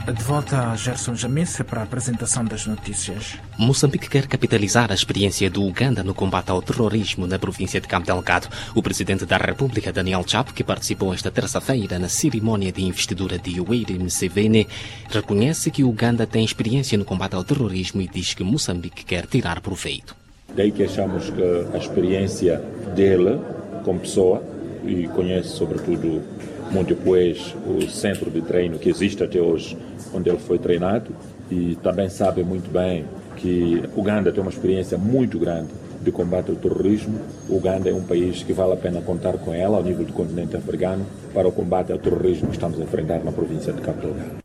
De volta a Gerson Jamisse para a apresentação das notícias. Moçambique quer capitalizar a experiência do Uganda no combate ao terrorismo na província de Cabo Delgado. O presidente da República, Daniel Chapo, que participou esta terça-feira na cerimónia de investidura de Yoweri Museveni, reconhece que o Uganda tem experiência no combate ao terrorismo e diz que Moçambique quer tirar proveito. Daí que achamos que a experiência dele, como pessoa, e conhece sobretudo muito depois o centro de treino que existe até hoje, onde ele foi treinado, e também sabe muito bem que o Uganda tem uma experiência muito grande de combate ao terrorismo. O Uganda é um país que vale a pena contar com ela ao nível do continente africano para o combate ao terrorismo que estamos a enfrentar na província de Cabo Delgado.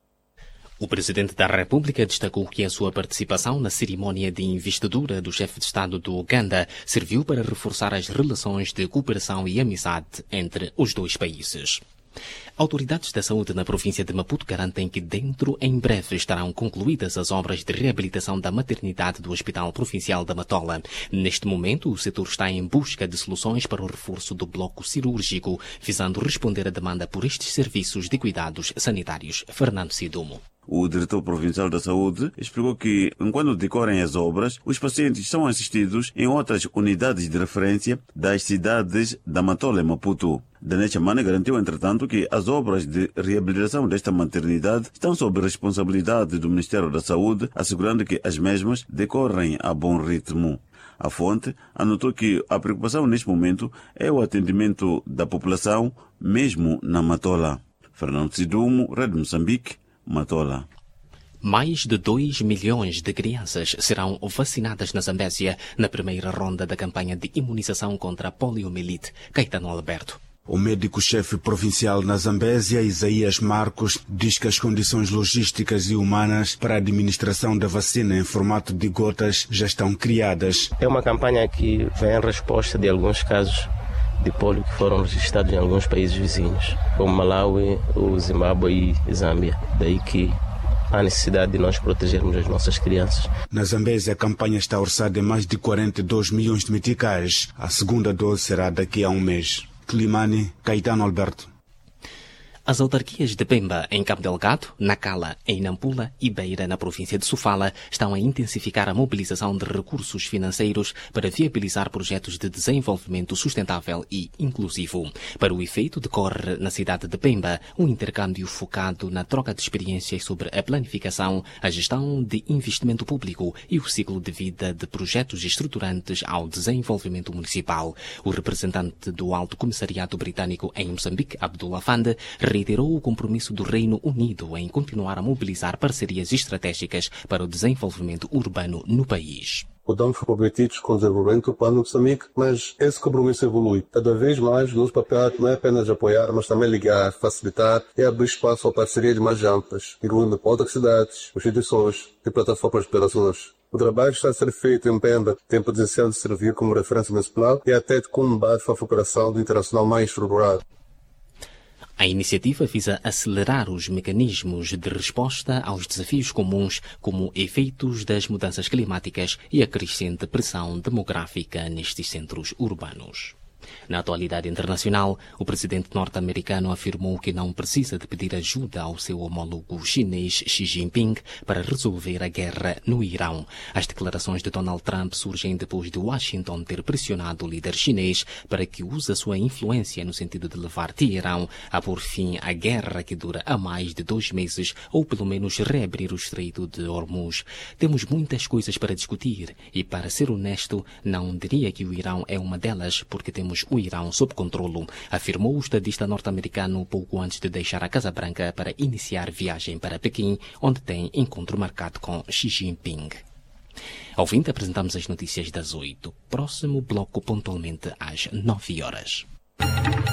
O presidente da República destacou que a sua participação na cerimónia de investidura do chefe de Estado do Uganda serviu para reforçar as relações de cooperação e amizade entre os dois países. Autoridades da saúde na província de Maputo garantem que em breve estarão concluídas as obras de reabilitação da maternidade do Hospital Provincial da Matola. Neste momento, o setor está em busca de soluções para o reforço do bloco cirúrgico, visando responder à demanda por estes serviços de cuidados sanitários. Fernando Sidumo. O diretor provincial da saúde explicou que, enquanto decorrem as obras, os pacientes são assistidos em outras unidades de referência das cidades da Matola e Maputo. Danet Chamane garantiu, entretanto, que as obras de reabilitação desta maternidade estão sob responsabilidade do Ministério da Saúde, assegurando que as mesmas decorrem a bom ritmo. A fonte anotou que a preocupação neste momento é o atendimento da população, mesmo na Matola. Fernando Sidumo, Rede Moçambique, Matola. Mais de 2 milhões de crianças serão vacinadas na Zambésia na primeira ronda da campanha de imunização contra a poliomielite. Caetano Alberto. O médico-chefe provincial na Zambésia, Isaías Marcos, diz que as condições logísticas e humanas para a administração da vacina em formato de gotas já estão criadas. É uma campanha que vem em resposta de alguns casos de polio que foram registrados em alguns países vizinhos, como Malawi, o Zimbábue e Zâmbia. Daí que há necessidade de nós protegermos as nossas crianças. Na Zambésia, a campanha está orçada em mais de 42 milhões de meticais. A segunda dose será daqui a um mês. Climane, Caetano Alberto. As autarquias de Pemba, em Cabo Delgado, Nacala, em Nampula e Beira, na província de Sofala, estão a intensificar a mobilização de recursos financeiros para viabilizar projetos de desenvolvimento sustentável e inclusivo. Para o efeito, decorre na cidade de Pemba um intercâmbio focado na troca de experiências sobre a planificação, a gestão de investimento público e o ciclo de vida de projetos estruturantes ao desenvolvimento municipal. O representante do Alto Comissariado Britânico em Moçambique, Abdullah Fande, reiterou o compromisso do Reino Unido em continuar a mobilizar parcerias estratégicas para o desenvolvimento urbano no país. Estamos comprometidos com o desenvolvimento urbano de Moçambique, mas esse compromisso evolui. Cada vez mais, o nosso papel não é apenas apoiar, mas também ligar, facilitar e abrir espaço a parcerias mais amplas, incluindo outras cidades, instituições e plataformas de operações. O trabalho está a ser feito em Pemba, tem potencial de servir como referência municipal e até como base para a cooperação do internacional mais estruturado. A iniciativa visa acelerar os mecanismos de resposta aos desafios comuns, como efeitos das mudanças climáticas e a crescente pressão demográfica nestes centros urbanos. Na atualidade internacional, o presidente norte-americano afirmou que não precisa de pedir ajuda ao seu homólogo chinês Xi Jinping para resolver a guerra no Irão. As declarações de Donald Trump surgem depois de Washington ter pressionado o líder chinês para que use a sua influência no sentido de levar Teherão a pôr fim à guerra que dura há mais de 2 meses ou pelo menos reabrir o Estreito de Hormuz. Temos muitas coisas para discutir e, para ser honesto, não diria que o Irão é uma delas, porque temos o Irão sob controlo, afirmou o estadista norte-americano pouco antes de deixar a Casa Branca para iniciar viagem para Pequim, onde tem encontro marcado com Xi Jinping. Ao fim, apresentamos as notícias das 8. Próximo bloco pontualmente às 9 horas.